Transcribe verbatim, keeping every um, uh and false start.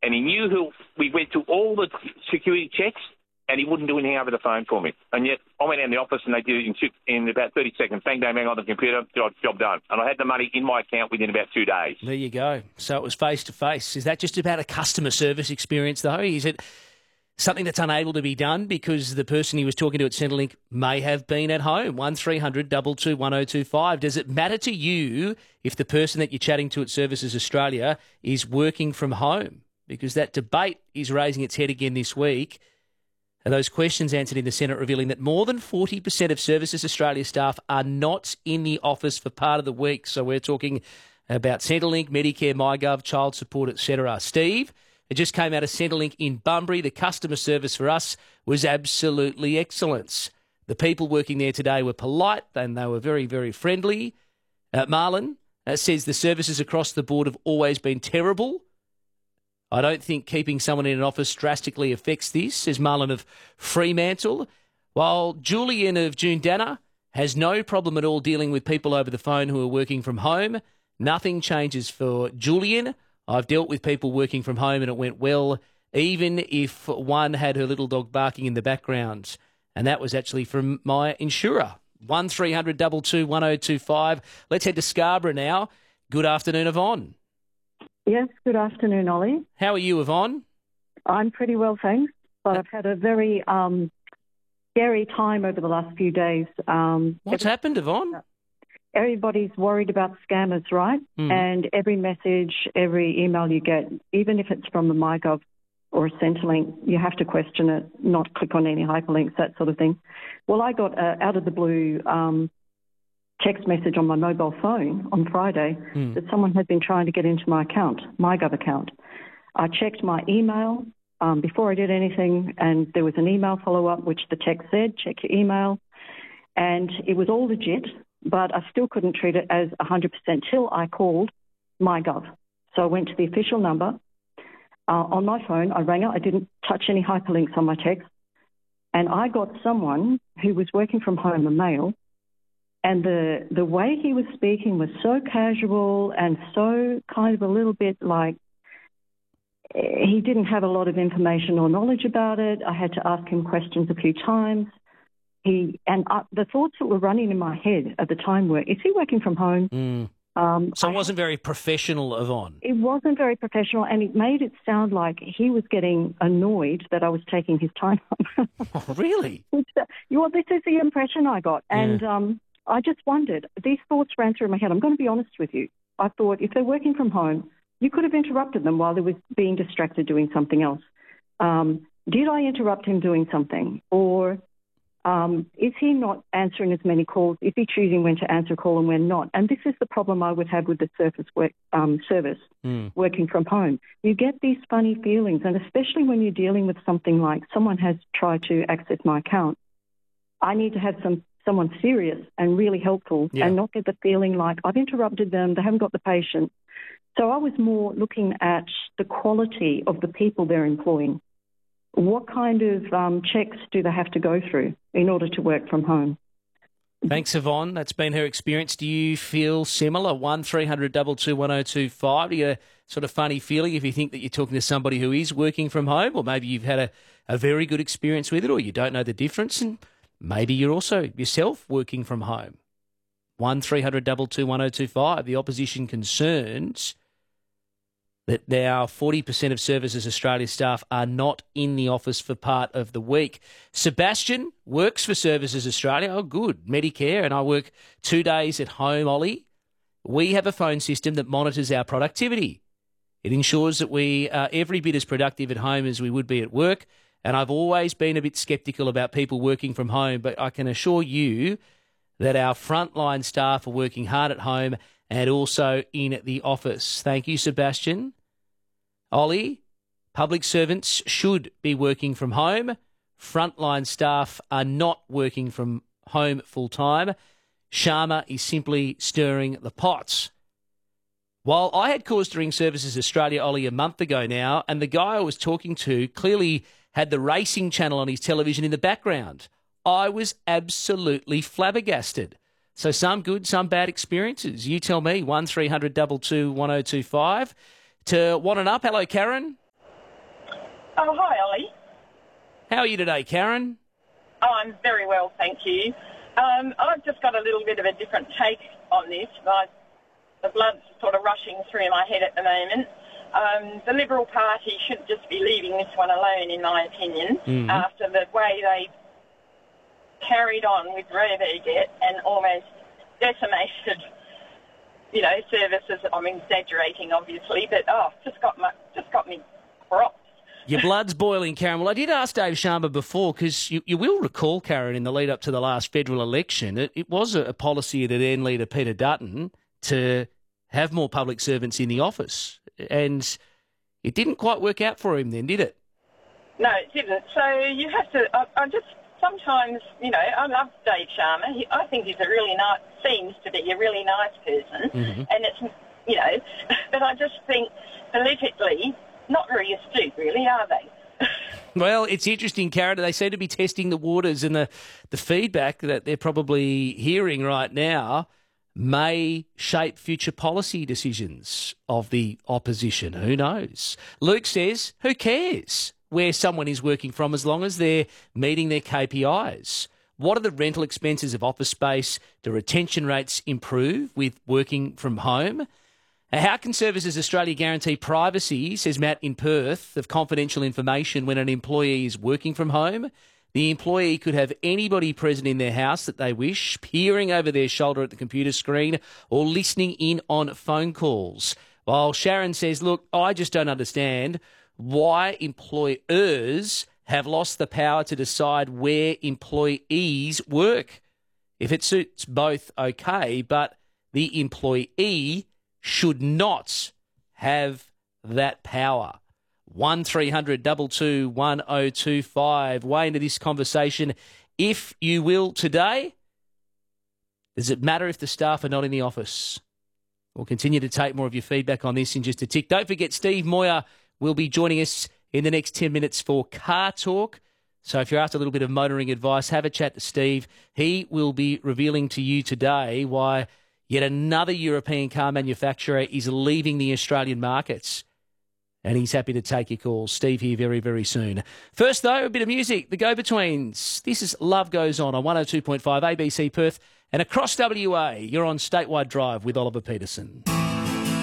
and he knew who. We went through all the security checks, and he wouldn't do anything over the phone for me. And yet I went in the office, and they did it in, in about thirty seconds. Bang, bang, bang on the computer, job, job done. And I had the money in my account within about two days. There you go. So it was face-to-face. Is that just about a customer service experience, though? Is it something that's unable to be done because the person he was talking to at Centrelink may have been at home? one three hundred two two one oh two five. Does it matter to you if the person that you're chatting to at Services Australia is working from home? Because that debate is raising its head again this week. Are those questions answered in the Senate, revealing that more than forty percent of Services Australia staff are not in the office for part of the week. So we're talking about Centrelink, Medicare, MyGov, child support, et cetera. Steve, it just came out of Centrelink in Bunbury. The customer service for us was absolutely excellent. The people working there today were polite and they were very, very friendly. Uh, Marlon uh, says the services across the board have always been terrible. I don't think keeping someone in an office drastically affects this, says Marlon of Fremantle. While Julian of Jundana has no problem at all dealing with people over the phone who are working from home. Nothing changes for Julian. I've dealt with people working from home and it went well, even if one had her little dog barking in the background. And that was actually from my insurer. one three hundred two two one oh two five. Let's head to Scarborough now. Good afternoon, Yvonne. Yes, good afternoon, Ollie. How are you, Yvonne? I'm pretty well, thanks. But I've had a very um, scary time over the last few days. Um, What's every- happened, Yvonne? Everybody's worried about scammers, right? Mm. And every message, every email you get, even if it's from the MyGov or a Centrelink, you have to question it, not click on any hyperlinks, that sort of thing. Well, I got uh, out of the blue um, text message on my mobile phone on Friday mm. that someone had been trying to get into my account, MyGov account. I checked my email um, before I did anything, and there was an email follow-up which the text said, check your email, and it was all legit. But I still couldn't treat it as one hundred percent till I called MyGov. So I went to the official number uh, on my phone. I rang it. I didn't touch any hyperlinks on my text. And I got someone who was working from home, a male, and the, the way he was speaking was so casual and so kind of a little bit like he didn't have a lot of information or knowledge about it. I had to ask him questions a few times. He and uh, the thoughts that were running in my head at the time were, is he working from home? Mm. Um, so it wasn't I, very professional, Yvonne. It wasn't very professional, and it made it sound like he was getting annoyed that I was taking his time up. Oh, really? Which, uh, well, this is the impression I got. And yeah. um, I just wondered, these thoughts ran through my head. I'm going to be honest with you. I thought if they're working from home, you could have interrupted them while they were being distracted doing something else. Um, did I interrupt him doing something? Or... Um, is he not answering as many calls? Is he choosing when to answer a call and when not? And this is the problem I would have with the surface work, um, service, mm. working from home. You get these funny feelings, and especially when you're dealing with something like someone has tried to access my account, I need to have some someone serious and really helpful yeah. and not get the feeling like I've interrupted them, they haven't got the patience. So I was more looking at the quality of the people they're employing. What kind of um, checks do they have to go through in order to work from home? Thanks, Yvonne. That's been her experience. Do you feel similar? one three hundred two two one oh two five. Do you get a sort of funny feeling if you think that you're talking to somebody who is working from home, or maybe you've had a, a very good experience with it, or you don't know the difference, and maybe you're also yourself working from home? one three hundred two two one oh two five. The opposition concerns that now forty percent of Services Australia staff are not in the office for part of the week. Sebastian works for Services Australia. Oh, good. Medicare, and I work two days at home, Ollie. We have a phone system that monitors our productivity. It ensures that we are every bit as productive at home as we would be at work, and I've always been a bit sceptical about people working from home, but I can assure you that our frontline staff are working hard at home and also in the office. Thank you, Sebastian. Ollie, public servants should be working from home. Frontline staff are not working from home full-time. Sharma is simply stirring the pots. While I had cause to ring Services Australia, Ollie, a month ago now, and the guy I was talking to clearly had the racing channel on his television in the background, I was absolutely flabbergasted. So some good, some bad experiences. You tell me, one three hundred two two one oh two five. To One and Up, hello, Karen. Oh, hi, Ollie. How are you today, Karen? Oh, I'm very well, thank you. Um, I've just got a little bit of a different take on this. My, the blood's sort of rushing through my head at the moment. Um, the Liberal Party should just be leaving this one alone, in my opinion, mm-hmm. after the way they carried on with Roberget and almost decimated, you know, services. I'm exaggerating, obviously, but oh, just got my, just got me cropped. Your blood's boiling, Karen. Well, I did ask Dave Sharma before, because you, you will recall, Karen, in the lead up to the last federal election, it, it was a, a policy of the then leader Peter Dutton to have more public servants in the office, and it didn't quite work out for him then, did it? No, it didn't. So you have to. I, I just sometimes, you know, I love Dave Sharma. He, I think he's a really nice, seems to be a really nice person, mm-hmm. and it's, you know, but I just think politically, not very astute, really, are they? Well, it's interesting, Karen. They seem to be testing the waters, and the, the feedback that they're probably hearing right now may shape future policy decisions of the opposition. Who knows? Luke says, who cares where someone is working from as long as they're meeting their K P Is? What are the rental expenses of office space? Do retention rates improve with working from home? How can Services Australia guarantee privacy, says Matt in Perth, of confidential information when an employee is working from home? The employee could have anybody present in their house that they wish, peering over their shoulder at the computer screen or listening in on phone calls. While Sharon says, look, I just don't understand why employers have lost the power to decide where employees work. If it suits both, okay, but the employee should not have that power. one three hundred two two one oh two five. Way into this conversation, if you will, today. Does it matter if the staff are not in the office? We'll continue to take more of your feedback on this in just a tick. Don't forget, Steve Moyer will be joining us in the next ten minutes for Car Talk. So if you're after a little bit of motoring advice, have a chat to Steve. He will be revealing to you today why yet another European car manufacturer is leaving the Australian markets. And he's happy to take your calls. Steve here very, very soon. First, though, a bit of music. The Go-Betweens. This is Love Goes On on one oh two point five A B C Perth and across W A. You're on Statewide Drive with Oliver Peterson.